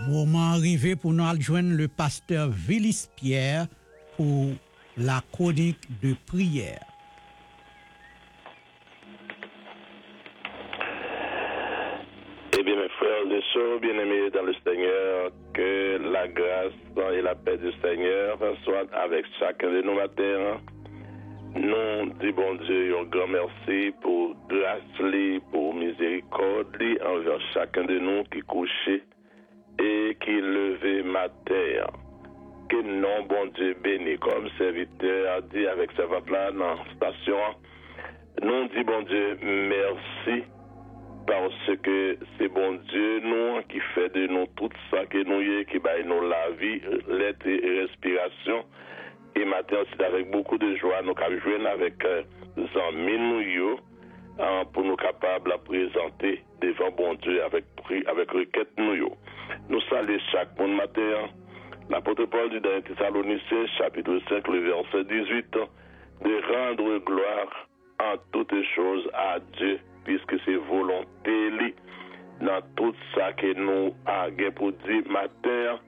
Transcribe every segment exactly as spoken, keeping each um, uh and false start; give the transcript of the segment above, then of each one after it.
Moment arrivé pour nous rejoindre le pasteur Vélis Pierre pour la chronique de prière. Eh bien, mes frères et sœurs, bien-aimés dans le Seigneur, que la grâce et la paix du Seigneur soient avec chacun de nous matins. Nous disons, bon Dieu, un grand merci pour grâce, pour miséricorde envers chacun de nous qui couchait et qui levait matin. Que non, bon Dieu, béni, comme serviteur a dit avec sa voix là dans la station. Nous disons, bon Dieu, merci. Parce que c'est bon Dieu, nous, qui fait de nous tout ça que nous y est, qui baille nous la vie, l'être et respiration. Et maintenant, c'est avec beaucoup de joie, nous avons joué avec euh, amis nous, hein, pour nous capables de présenter devant bon Dieu avec, avec requête nous. Nous saluons chaque monde matin. L'apôtre Paul dit dans les Thessaloniciens, chapitre cinq, le verset dix-huit, de rendre gloire en toutes choses à Dieu, puisque c'est volonté li, dans tout ça que nous avons pour dire matin,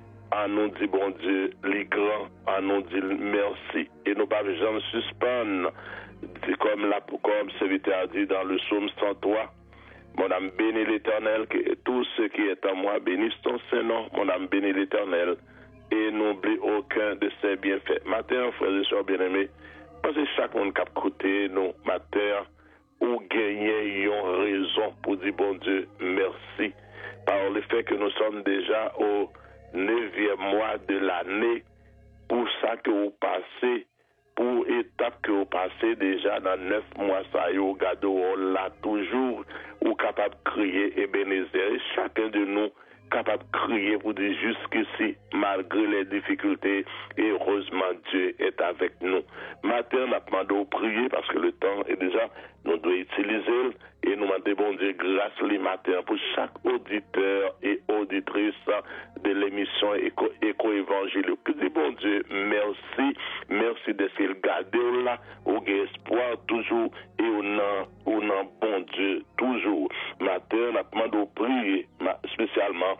à nous dit bon Dieu, les grands, à nous dit merci. Et nous ne pouvons jamais suspendre, comme la comme serviteur a dit dans le psaume cent trois, mon âme bénit l'Éternel, que tout ce qui est en moi bénisse ton Saint-Nom, mon âme bénit l'Éternel, et n'oublie aucun de ses bienfaits. Matin, frères et sœurs bien-aimés, parce que chaque monde qui a écouté nous, matin, ou gagner une raison pour dire bon Dieu merci par le fait que nous sommes déjà au neuvième mois de l'année pour ça que vous passez pour étape que vous passez déjà dans neuf mois ça y est au gado là toujours ou capable de crier et bénéficier chacun de nous capable de crier pour dire jusqu'ici, malgré les difficultés, et heureusement Dieu est avec nous. Matin, on a demandé de prier parce que le temps est déjà, nous devons utiliser et nous demandons bon Dieu grâce les matins pour chaque auditeur et auditrice de l'émission Éco, Éco-Évangile. Que dit bon Dieu, merci, merci de ce garder là, au espoir toujours et au nom, au nom bon Dieu toujours. Matin, on a demandé de prier spécialement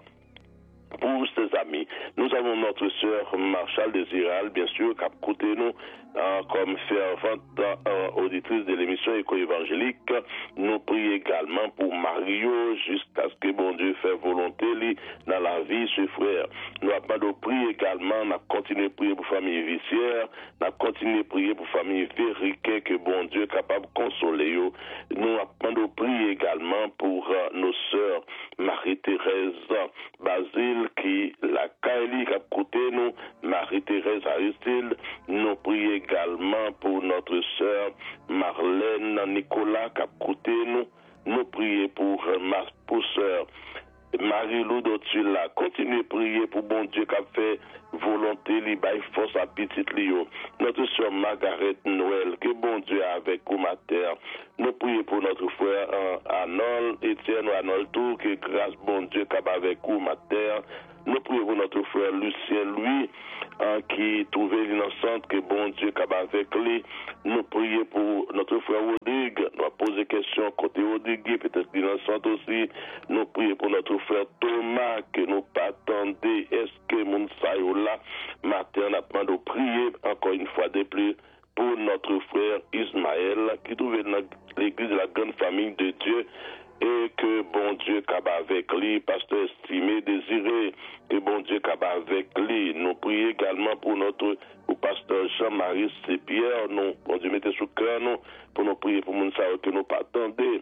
pour ses amis. Nous avons notre sœur Marshall Désiral, bien sûr, qui a écouté nous euh, comme fervente euh, auditrice de l'émission Éco-Évangélique. Nous prions également pour Mario, jusqu'à ce que bon Dieu fasse volonté lui, dans la vie, ce frère. Nous avons prié également, on a continué à prier pour famille Vissière, on a continué à prier pour famille Vériquet, que bon Dieu est capable de consoler. Nous avons prié également pour euh, nos sœurs Marie-Thérèse Basile, qui la Kaili qui a coûté nous, Marie-Thérèse Aristide. Nous prions également pour notre sœur Marlène Nicolas qui a coûté nous. Nous prions pour ma pour sœur Marie-Lou Dotula. Continuez à prier pour bon Dieu qui a fait volonté, li bail force à petite Lio. Notre sœur Margaret Noël, que bon Dieu est avec vous, ma terre. Nous prions pour notre frère euh, Arnold, Étienne Arnold Tour, que grâce bon Dieu qui est avec vous, ma terre. Nous prions pour notre frère Lucien Louis, hein, qui trouvait l'innocente, que bon Dieu qui est avec lui. Nous prions pour notre frère Rodrigue. Nous avons posé question côté Rodrigue, peut-être l'innocente aussi. Nous prions pour notre frère Thomas, que nous pas attendez. Est-ce que mon sayo là, matin, on a demandé de prier encore une fois de plus pour notre frère Ismaël, qui trouvait dans l'église de la grande famille de Dieu. Et que bon Dieu cabe avec lui, pasteur estimé, désiré, que bon Dieu cabe avec lui. Nous prions également pour notre pour pasteur Jean-Marie Pierre, nous, bon Dieu mettez sous cœur, nous, pour nous prier pour nous savoir que nous pas attendez.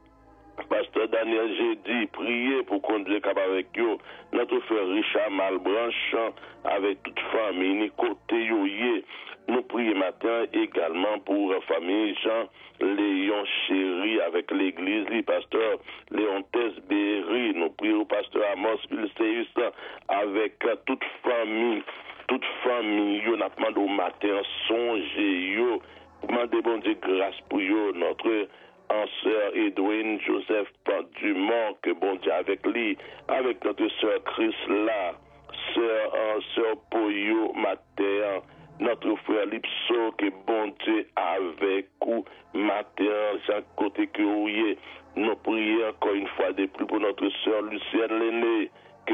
Pasteur Daniel, j'ai dit, priez pour conduire capable avec vous. Notre frère Richard Malbranche, avec toute famille, Nico Théoyer. Nous prions matin également pour la famille Jean Léon Chéri avec l'église, le pasteur Léon Tesberry. Nous prions au pasteur Amos Ulceus avec toute famille, toute famille. Nous demandons au matin, songez, yo. Demandez bon Dieu grâce pour vous, notre en sœur Edwin Joseph Dumont, que bon Dieu avec lui, avec notre sœur Chris là, sœur, euh, sœur Poyo Mater, notre frère Lipso, que bon Dieu avec vous, Mater, chaque côté que vous y est. Nous prions encore une fois de plus pour notre sœur Lucienne Lenné, que bon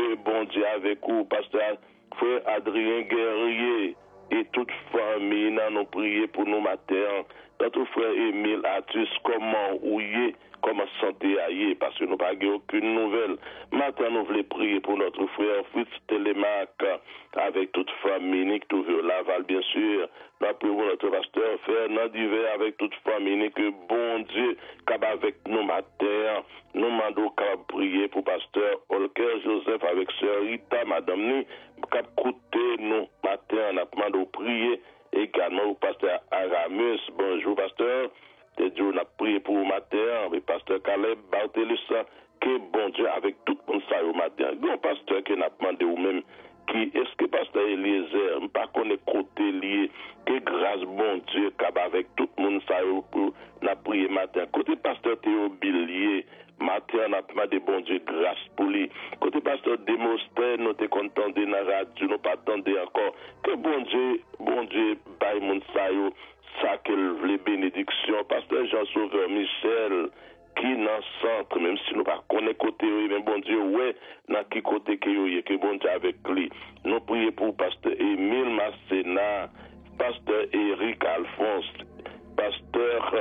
Dieu avec vous, pasteur frère Adrien Guerrier et toute famille, nous prions pour nous matin. Notre frère Émile Atus, comment ou y comment santé aille, parce que nous n'avons pas aucune nouvelle. Maintenant, nous voulons prier pour notre frère Fritz Télémac, avec toute famille, Nick Touvio Laval, bien sûr. Nous prions pour notre pasteur Fernand Diver, avec toute famille, que bon Dieu, cap avec nous matin. Nous demandons qu'à prier pour pasteur Holker Joseph, avec sœur Rita, madame Ni, cap coûter nous matin, nous demandons prier également au pasteur Aramus. Bonjour, pasteur. Et Dieu n'a prié pour le matin, avec pasteur Caleb Barthélémy, que bon Dieu, avec tout le monde ça au matin. Bon pasteur qui n'a demandé ou même, qui est-ce que pasteur Eliezer, pas qu'on est côté lié, que grâce bon Dieu, qu'avec tout le monde ça pour n'a prié matin. Côté pasteur Théo Billier, matin, on a demandé bon Dieu grâce pour lui. Côté pasteur Démosthène, nous te content de la radio, nous pas attendez encore. Que bon Dieu, bon Dieu, baille mon sayo, ça qu'elle les bénédictions. Pasteur Jean-Sauveur Michel, qui dans le centre, même si nous pas connaissons côté, mais bon Dieu, ouais, dans qui côté que yo, que bon Dieu avec lui. Nous prions pour pasteur Émile Masséna, pasteur Éric Alphonse, pasteur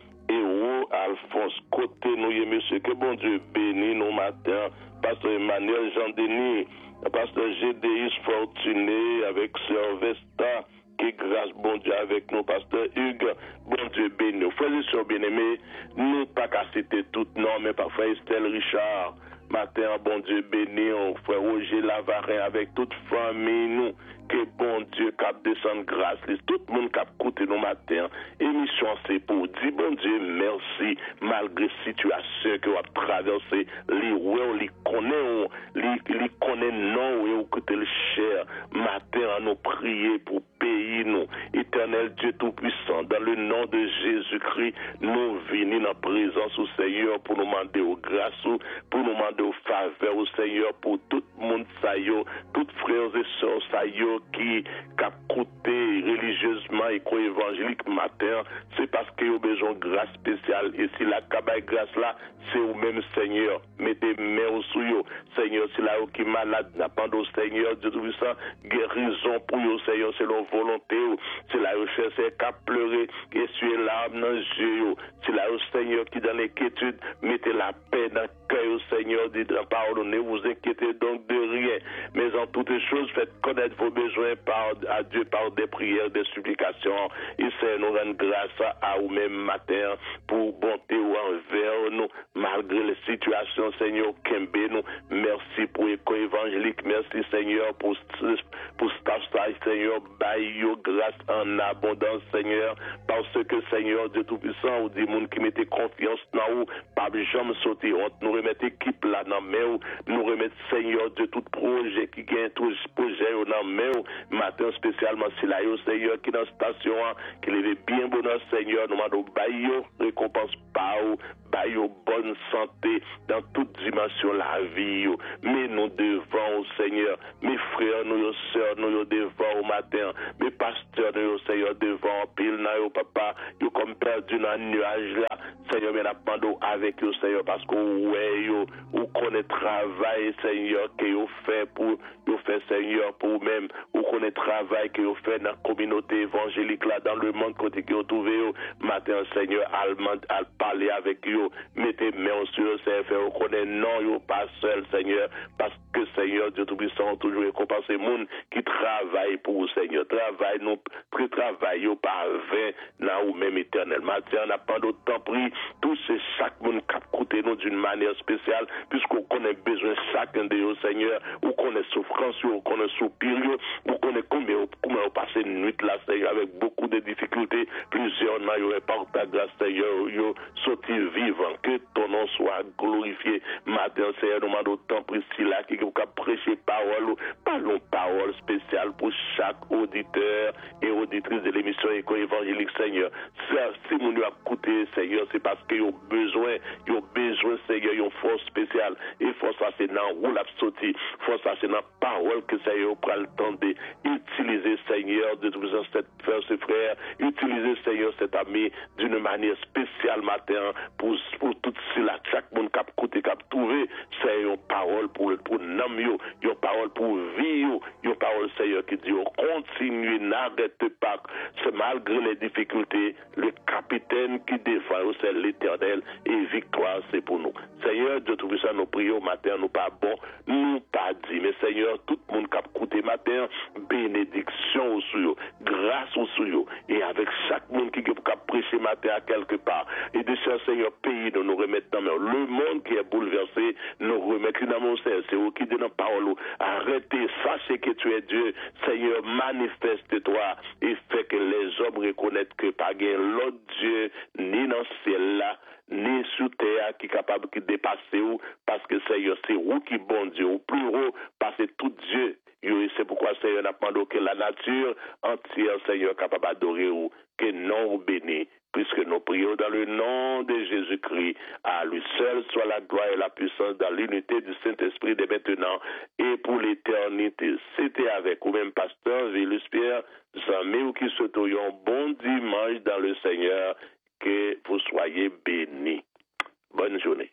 Héro Alphonse, côté nous, monsieur, que bon Dieu bénisse nos matins, pasteur Emmanuel Jean-Denis, pasteur Gédéis Fortuné, avec Sylvesta, que grâce, bon Dieu, avec nous, pasteur Hugues, bon Dieu béni. Frères et sœurs bien-aimés, nous pas qu'à citer tout non, mais parfois Estelle Richard, matin, bon Dieu béni, frère Roger Lavarin, avec toute famille, nous, que bon Dieu cap descendre grâce, tout le monde cap coûter nos matins. Émission c'est pour dire bon Dieu merci, malgré situation que vous avez traversé, les ouais, les connaît, les, les connaît non, et vous coûtez le cher. Matin, à nous prier pour pays, nous, éternel Dieu Tout-Puissant, dans le nom de Jésus-Christ, nous venons dans la présence au Seigneur pour nous demander aux grâces, pour nous demander aux faveurs au Seigneur, pour tout le monde, ça y est, toutes frères et sœurs, ça y est, qui cap coûté religieusement et co-évangélique matin, c'est parce qu'il y a besoin de grâce spéciale. Et si la cabaye grâce là, c'est au même Seigneur. Mettez main au souillot. Seigneur, si là qui est malade, n'a pas au Seigneur, Dieu tout ça, guérison pour le Seigneur, c'est leur volonté. C'est là où cherche qu'à pleurer, essuyer l'arme dans les yeux. C'est là où Seigneur qui dans l'inquiétude, mettez la paix dans le cœur au Seigneur, dit pardonnez, vous inquiétez donc de rien. Mais en toutes choses, faites connaître vos besoins par, à Dieu par des prières, des supplications. Il sait nous rendre grâce à vous-même matin pour bonté ou envers nous, malgré les situations, Seigneur, Kembe nous. Merci pour l'éco évangélique. Merci, Seigneur, pour, pour staff, Seigneur, baille grâce en abondance, Seigneur, parce que, Seigneur, Dieu Tout-Puissant, ou dit monde qui mettait confiance dans vous, pas jamais sauter honte. Nous remettons équipe là dans main, nous remettons, Seigneur, de tout projet qui gagne tout projet dans main, matin spécialement si là, Seigneur, qui dans la station, qui lève bien bon Seigneur, nous demandons baille récompense par baille bonne santé dans toute dimension la vie. Mais nous devons au Seigneur, mes frères, nos sœurs, nous devons au matin, mes pasteurs, nous Seigneur, devant pile na papa, yo comme perdu dans le nuage là, Seigneur, mais nous avec vous, Seigneur, parce que ouais, yo, vous connaissez travail, Seigneur, que vous fait pour, vous fait, Seigneur, pour vous-même, vous connaissez travail que vous fait dans la communauté évangélique là, dans le monde côté que vous trouvez, matin, Seigneur, allemand, à parler avec vous, mettez main sur le Seigneur, vous connaissez non, vous pas seul, Seigneur, parce que, Seigneur, Dieu Tout-Puissant, toujours récompense les gens qui travaillent pour vous, Seigneur, travail, nous, très travail, par vain, là où même éternel. Matin, on n'a pas d'autre temps pris, tous ces chaque monde qui a coûté nous d'une manière spéciale, puisqu'on connaît besoin chacun de vous, Seigneur, ou connaît souffrance, ou connaît soupir, ou connaît combien, comment on passe une nuit là, Seigneur, avec beaucoup de difficultés, plusieurs n'ont eu par ta grâce, Seigneur, yo, sorti vivant, que ton nom soit glorifié. Matin, Seigneur, nous demandons autant pris là, qui a prêché parole, parlons parole spéciale pour chaque auditeur et auditrice de l'émission éco-évangélique, Seigneur. Si nous avons écouté, Seigneur, c'est parce qu'ils ont besoin, ils ont besoin, Seigneur, ils ont une force spéciale. Et force ça, c'est dans le roule sorti. Force ça, c'est dans la parole que Seigneur prend le temps d'utiliser, Seigneur, de tous ces frères et frères. Utiliser, Seigneur, cet ami d'une manière spéciale matin pour, pour tout cela, chaque monde qui a écouté, qui a trouvé, c'est une parole pour pour nom, une parole pour vie, une parole, Seigneur, qui dit, continue, n'arrête pas. C'est malgré les difficultés, le capitaine qui défend, c'est l'Éternel, et victoire, c'est pour nous. Seigneur, Dieu tout ça, nous prions matin, nous pas bon, nous pas dit, mais Seigneur, tout le monde qui a écouté matin, bénédiction au suyo, grâce au suyo, et avec chaque monde qui a prêché matin à quelque part, et de cher Seigneur, pays, nous nous remettons dans le monde qui est bouleversé, nous remettons dans mon Seigneur, c'est vous qui dit dans la parole, arrêtez, sachez que tu es Dieu, Seigneur, manifeste-toi, et fait que les hommes reconnaissent que pas gain l'autre Dieu, ni dans ce ciel-là, ni sur terre qui est capable de dépasser ou, parce que Seigneur, c'est vous qui bon Dieu, au plus haut, parce que tout Dieu, et c'est pourquoi Seigneur n'a demandé que la nature entière, Seigneur, capable d'adorer ou, que non béni, puisque nous prions dans le nom de Jésus-Christ, à lui seul soit la gloire et la puissance dans l'unité du Saint-Esprit de maintenant et pour l'éternité. C'était avec vous-même, pasteur Vélus Pierre, amis ou qui se un bon dimanche dans le Seigneur, que vous soyez bénis. Bonne journée.